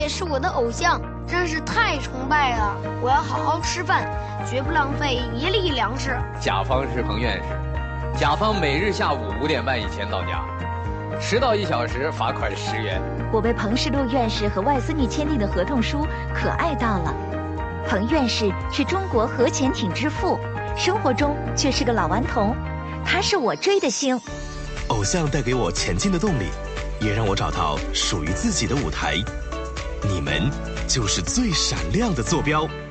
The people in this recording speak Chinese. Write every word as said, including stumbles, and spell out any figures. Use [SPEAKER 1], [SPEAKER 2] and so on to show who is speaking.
[SPEAKER 1] 也是我的偶像，真是太崇拜了。我要好好吃饭，绝不浪费一粒粮食。
[SPEAKER 2] 甲方是彭院士，甲方每日下午五点半以前到家，迟到一小时罚款十元。
[SPEAKER 3] 我被彭世禄院士和外孙女签订的合同书可爱到了。彭院士是中国核潜艇之父，生活中却是个老顽童，他是我追的星。
[SPEAKER 4] 偶像带给我前进的动力，也让我找到属于自己的舞台。你们就是最闪亮的坐标。